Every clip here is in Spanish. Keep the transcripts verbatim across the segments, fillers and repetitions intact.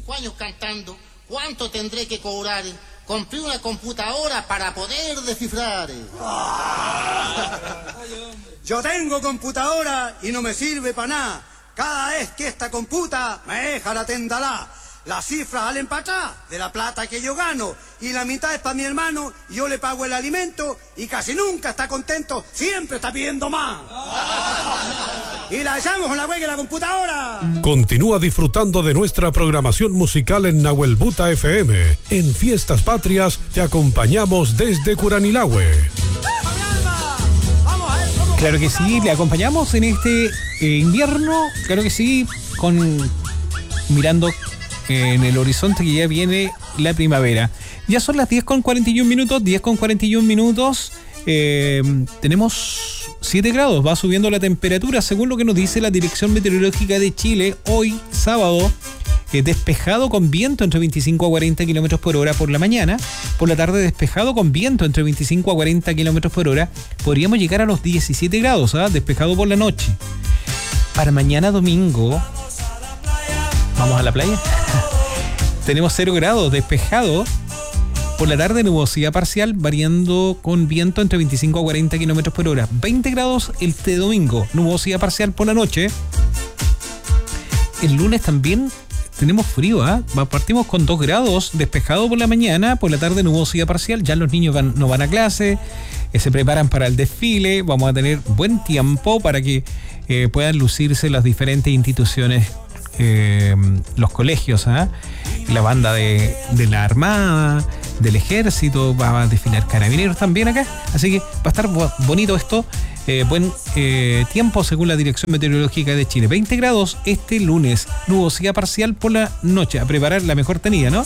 cinco años cantando, ¿cuánto tendré que cobrar? Compré una computadora para poder descifrar. Yo tengo computadora y no me sirve para nada. Cada vez que esta computa me deja la tendalá. Las cifras salen para atrás de la plata que yo gano y la mitad es para mi hermano y yo le pago el alimento y casi nunca está contento, siempre está pidiendo más. Y la echamos con la hueca de la computadora. Continúa disfrutando de nuestra programación musical en Nahuelbuta F M. En Fiestas Patrias te acompañamos desde Curanilahue. Claro que sí, le acompañamos en este eh, invierno, claro que sí, con mirando en el horizonte que ya viene la primavera. Ya son las diez con cuarenta y un minutos, diez con cuarenta y un minutos. Eh, tenemos siete grados, va subiendo la temperatura según lo que nos dice la Dirección Meteorológica de Chile. Hoy, sábado, eh, despejado con viento entre veinticinco a cuarenta kilómetros por hora por la mañana. Por la tarde, despejado con viento entre veinticinco a cuarenta kilómetros por hora. Podríamos llegar a los diecisiete grados, ¿eh? Despejado por la noche. Para mañana domingo, ¿vamos a la playa? Tenemos cero grados, despejado. Por la tarde, nubosidad parcial, variando con viento entre veinticinco a cuarenta kilómetros por hora. veinte grados este domingo, nubosidad parcial por la noche. El lunes también tenemos frío, ¿eh? Partimos con dos grados, despejado por la mañana, por la tarde nubosidad parcial. Ya los niños van, no van a clase, eh, se preparan para el desfile. Vamos a tener buen tiempo para que eh, puedan lucirse las diferentes instituciones. Eh, los colegios, ¿eh? La banda de, de la Armada, del Ejército, va a desfilar Carabineros también acá, así que va a estar bonito esto, eh, buen eh, tiempo según la Dirección Meteorológica de Chile. veinte grados este lunes, nubosidad parcial por la noche, a preparar la mejor tenida, ¿no?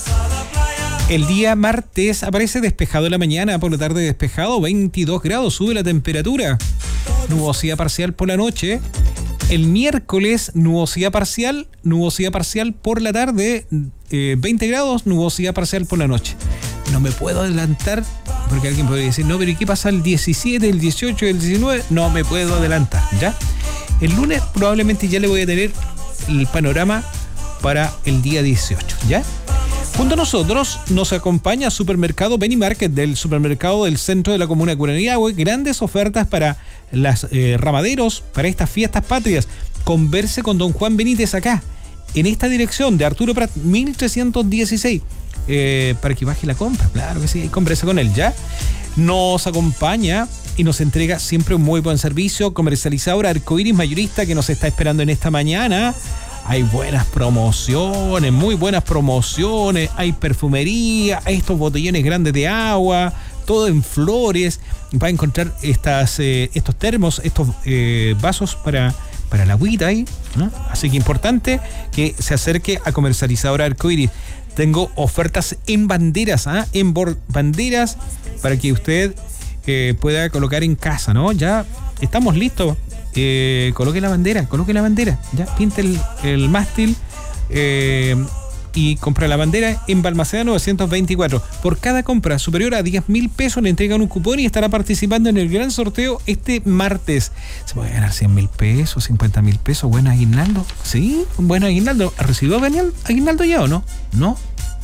El día martes aparece despejado en la mañana, por la tarde despejado, veintidós grados, sube la temperatura, nubosidad parcial por la noche. El miércoles, nubosidad parcial, nubosidad parcial por la tarde, eh, veinte grados, nubosidad parcial por la noche. No me puedo adelantar, porque alguien podría decir, no, pero ¿y qué pasa el diecisiete, el dieciocho, el diecinueve? No me puedo adelantar, ¿ya? El lunes probablemente ya le voy a tener el panorama para el día dieciocho, ¿ya? Junto a nosotros nos acompaña Supermercado Penny Market del supermercado del centro de la comuna de Curanilahue. Grandes ofertas para los eh, ramaderos para estas fiestas patrias. Converse con don Juan Benítez acá, en esta dirección de Arturo Prat mil trescientos dieciséis, eh, para que baje la compra. Claro que sí, converse con él, ¿ya? Nos acompaña y nos entrega siempre un muy buen servicio. Comercializadora Arcoiris Mayorista, que nos está esperando en esta mañana. Hay buenas promociones, muy buenas promociones, hay perfumería, hay estos botellones grandes de agua, todo en flores. Va a encontrar estas, eh, estos termos, estos eh, vasos para, para la agüita ahí, ¿no? Así que importante que se acerque a Comercializadora Arcoiris. Tengo ofertas en banderas, ¿ah? ¿eh? En banderas para que usted eh, pueda colocar en casa, ¿no? Ya estamos listos. Eh, coloque la bandera, coloque la bandera, ya, pinte el, el mástil eh, y compra la bandera en Balmaceda novecientos veinticuatro. Por cada compra superior a diez mil pesos le entregan un cupón y estará participando en el gran sorteo este martes. Se puede ganar cien mil pesos, cincuenta mil pesos, buen aguinaldo. Sí, un buen aguinaldo. ¿Recibió aguinaldo ya o no? No.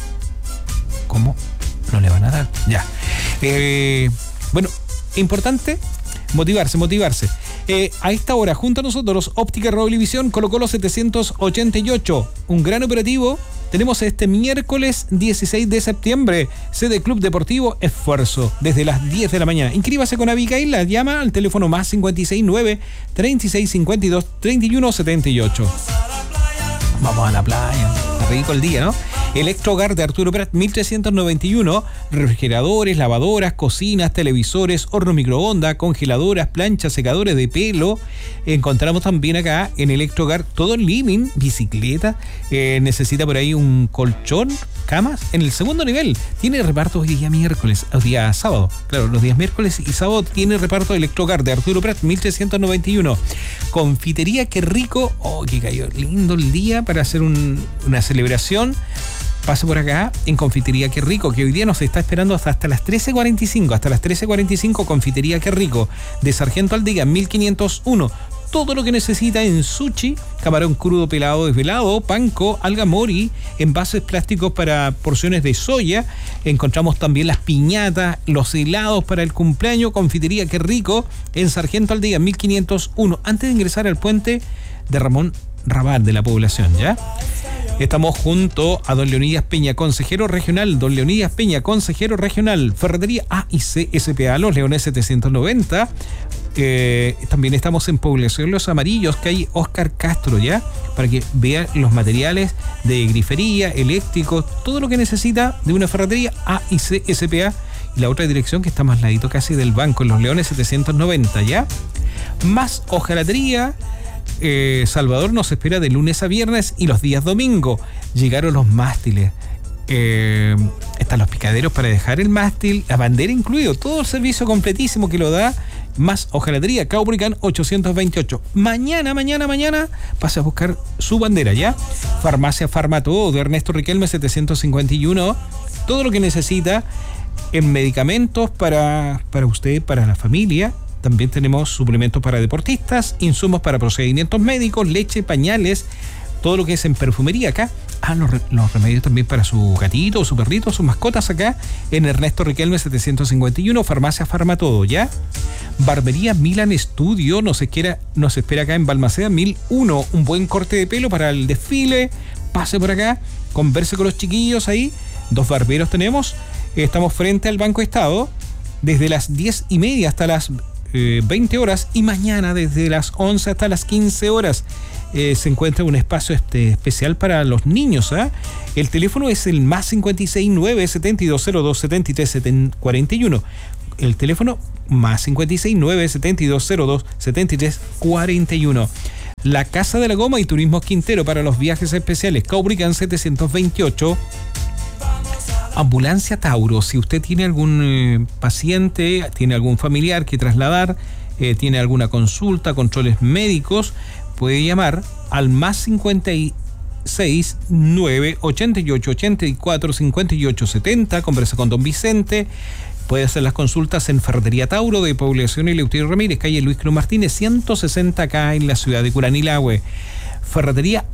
¿Cómo? No le van a dar. Ya. Eh, bueno, importante motivarse, motivarse. Eh, a esta hora, junto a nosotros, Óptica Roblevisión, Colo Colo setecientos ochenta y ocho. Un gran operativo tenemos este miércoles dieciséis de septiembre. Sede Club Deportivo Esfuerzo, desde las diez de la mañana. Inscríbase con Abigail, la llama al teléfono más cincuenta y seis nueve, treinta y seis cincuenta y dos, treinta y uno setenta y ocho. Vamos a la playa. Está rico el día, ¿no? Electrohogar de Arturo Prat mil trescientos noventa y uno. Refrigeradores, lavadoras, cocinas, televisores, horno microondas, congeladoras, planchas, secadores de pelo. Encontramos también acá en Electrohogar todo el living, bicicleta. Eh, necesita por ahí un colchón, camas. En el segundo nivel tiene reparto hoy día miércoles, hoy día sábado. Claro, los días miércoles y sábado tiene reparto de Electrohogar de Arturo Prat mil trescientos noventa y uno. Confitería Qué Rico. Oh, que cayó lindo el día para hacer un, una celebración. Pase por acá en Confitería Qué Rico, que hoy día nos está esperando hasta, hasta las trece cuarenta y cinco. Hasta las trece cuarenta y cinco, Confitería Qué Rico, de Sargento Aldea mil quinientos uno. todo lo que necesita en sushi, camarón crudo pelado desvelado, panko, alga mori, envases plásticos para porciones de soya. Encontramos también las piñatas, los helados para el cumpleaños, confitería Qué Rico, en Sargento Aldea mil quinientos uno, antes de ingresar al puente de Ramón Rabat de la población, ¿ya? Estamos junto a don Leonidas Peña, consejero regional. Don Leonidas Peña, consejero regional. Ferretería A y C S P A, Los Leones setecientos noventa. Eh, también estamos en Población Los Amarillos, calle Oscar Castro, ¿ya? Para que vea los materiales de grifería, eléctricos, todo lo que necesita de una ferretería A y C S P A. Y la otra dirección que está más ladito casi del banco, en Los Leones setecientos noventa, ¿ya? Más hojalatería. Eh, Salvador nos espera de lunes a viernes y los días domingo. Llegaron los mástiles. Eh, están los picaderos para dejar el mástil, la bandera incluido, todo el servicio completísimo que lo da Más hojalatería, Caubricán ochocientos veintiocho. Mañana, mañana, mañana pase a buscar su bandera, ¿ya? Farmacia Farmatodo de Ernesto Riquelme setecientos cincuenta y uno. Todo lo que necesita en medicamentos para, para usted, para la familia. También tenemos suplementos para deportistas, insumos para procedimientos médicos, leche, pañales, todo lo que es en perfumería acá. Ah, los, los remedios también para su gatito, su perrito, sus mascotas acá en Ernesto Riquelme setecientos cincuenta y uno, Farmacia Farmatodo, ¿ya? Barbería Milan Studio nos espera, nos espera acá en Balmaceda mil uno. Un buen corte de pelo para el desfile. Pase por acá, converse con los chiquillos ahí. Dos barberos tenemos. Estamos frente al Banco Estado desde las diez y media hasta las Eh, veinte horas, y mañana desde las once hasta las quince horas eh, se encuentra un espacio este, especial para los niños, ¿eh? El teléfono es el más cincuenta y seis nueve, setenta y dos cero dos, setenta y tres cuarenta y uno. El teléfono más cincuenta y seis nueve, setenta y dos cero dos, setenta y tres cuarenta y uno. La Casa de la Goma y Turismo Quintero para los viajes especiales, Caubricán setecientos veintiocho. Ambulancia Tauro, si usted tiene algún eh, paciente, tiene algún familiar que trasladar, eh, tiene alguna consulta, controles médicos, puede llamar al más cincuenta y seis nueve, ochenta y ocho, ochenta y cuatro, cincuenta y ocho, setenta, conversa con don Vicente. Puede hacer las consultas en Ferretería Tauro de Población Eleuterio Ramírez, calle Luis Cruz Martínez, ciento sesenta acá en la ciudad de Curanilahue. Ferretería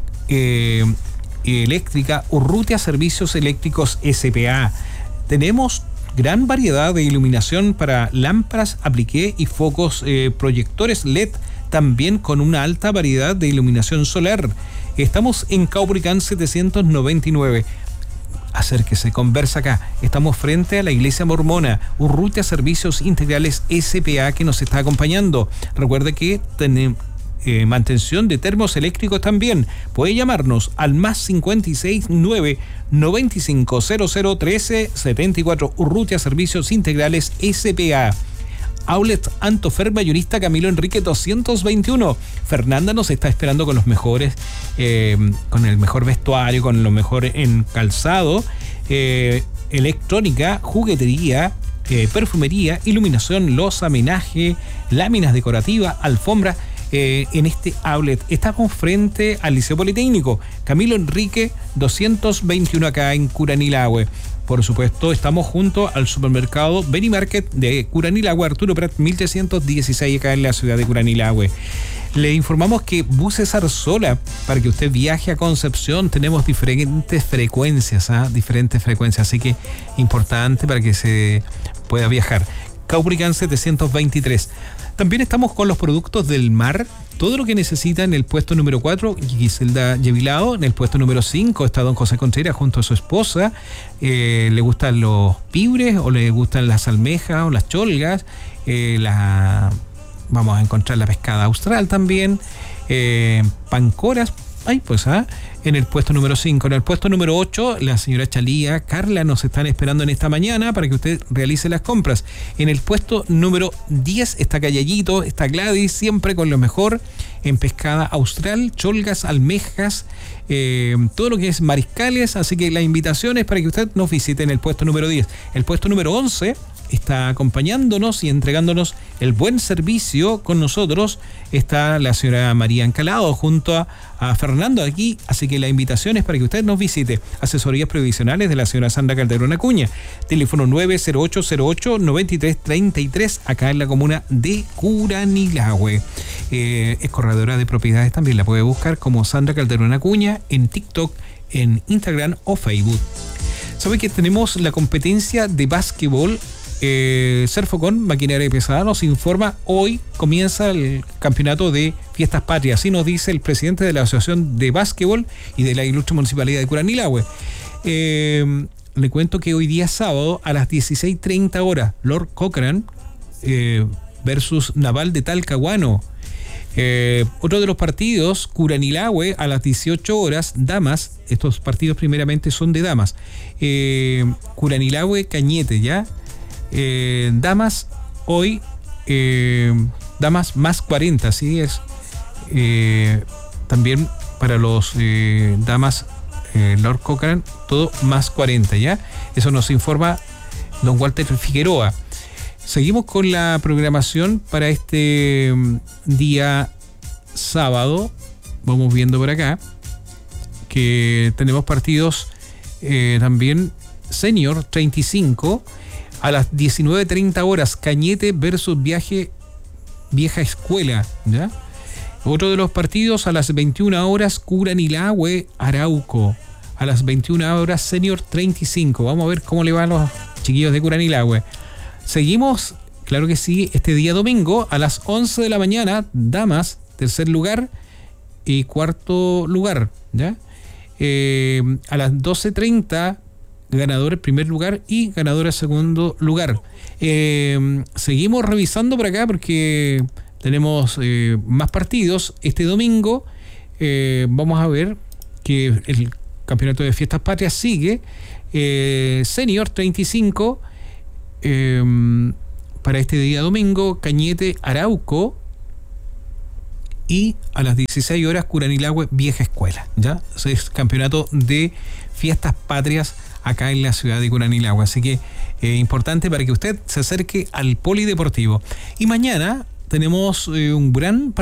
eh, eléctrica Urrutia Servicios Eléctricos S P A. Tenemos gran variedad de iluminación para lámparas, apliqué y focos eh, proyectores L E D, también con una alta variedad de iluminación solar. Estamos en Caubricán setecientos noventa y nueve. Acérquese, conversa acá. Estamos frente a la Iglesia Mormona. Urrutia Servicios Integrales S P A, que nos está acompañando. Recuerde que tenemos Eh, mantención de termos eléctricos también. Puede llamarnos al más cincuenta y seis nueve, noventa y cinco cero cero, trece setenta y cuatro. Urrutia Servicios Integrales S P A. Outlet Antofer Mayorista Camilo Enrique doscientos veintiuno. Fernanda nos está esperando con los mejores, eh, con el mejor vestuario, con lo mejor en calzado, eh, electrónica, juguetería, eh, perfumería, iluminación, loza, menaje, láminas decorativas, alfombra. Eh, en este outlet estamos frente al Liceo Politécnico Camilo Enrique doscientos veintiuno acá en Curanilahue. Por supuesto, estamos junto al supermercado Beni Market de Curanilahue, Arturo Prat mil trescientos dieciséis acá en la ciudad de Curanilahue. Le informamos que Buses Arzola, para que usted viaje a Concepción, tenemos diferentes frecuencias, ¿eh? diferentes frecuencias, así que importante para que se pueda viajar. Caubricán setecientos veintitrés. También estamos con los productos del mar, todo lo que necesita en el puesto número cuatro, Giselda Yevilao. En el puesto número cinco está don José Contreras junto a su esposa. Eh, le gustan los pibres o le gustan las almejas o las cholgas. Eh, la, vamos a encontrar la pescada austral también. Eh, pancoras. Ay, pues, ¿ah? En el puesto número cinco. En el puesto número ocho, la señora Chalía, Carla, nos están esperando en esta mañana para que usted realice las compras. En el puesto número diez está Callallito, está Gladys, siempre con lo mejor en pescada austral, cholgas, almejas, eh, todo lo que es mariscales, así que la invitación es para que usted nos visite en el puesto número diez. El puesto número once está acompañándonos y entregándonos el buen servicio con nosotros. Está la señora María Encalado junto a, a Fernando aquí, así que la invitación es para que usted nos visite. Asesorías previsionales de la señora Sandra Calderón Acuña, teléfono nueve cero ocho cero ocho nueve tres tres tres, acá en la comuna de Curanilahue. Eh, es corredora de propiedades, también la puede buscar como Sandra Calderón Acuña en TikTok, en Instagram o Facebook. ¿Sabe que tenemos la competencia de básquetbol? Eh, Serfocon, maquinaria pesada, nos informa, hoy comienza el campeonato de Fiestas Patrias, así nos dice el presidente de la Asociación de Básquetbol y de la Ilustre Municipalidad de Curanilahue. Eh, le cuento que hoy día sábado a las dieciséis treinta horas, Lord Cochrane eh, versus Naval de Talcahuano. Eh, otro de los partidos, Curanilahue a las dieciocho horas, damas, estos partidos primeramente son de damas. Eh, Curanilahue Cañete, ¿ya? Eh, damas, hoy, eh, damas más cuarenta, ¿sí? Es eh, también para los eh, damas eh, Lord Cochrane, todo más cuarenta, ¿ya? Eso nos informa don Walter Figueroa. Seguimos con la programación para este día sábado. Vamos viendo por acá que tenemos partidos eh, también Senior treinta y cinco a las diecinueve treinta horas, Cañete versus Viaje Vieja Escuela, ¿ya? Otro de los partidos a las veintiuna horas, Curanilahue Arauco. A las veintiuna horas, Senior treinta y cinco. Vamos a ver cómo le van a los chiquillos de Curanilahue. Seguimos, claro que sí, este día domingo a las once de la mañana, damas, tercer lugar y cuarto lugar, ¿ya? Eh, a las doce treinta, ganador primer lugar y ganadora segundo lugar. Eh, seguimos revisando por acá porque tenemos eh, más partidos. Este domingo eh, vamos a ver que el campeonato de Fiestas Patrias sigue. Eh, Senior treinta y cinco eh, para este día domingo, Cañete Arauco, y a las dieciséis horas Curanilahue Vieja Escuela, ¿ya? Es campeonato de Fiestas Patrias acá en la ciudad de Curanilahue, así que eh, importante para que usted se acerque al polideportivo. Y mañana tenemos eh, un gran partido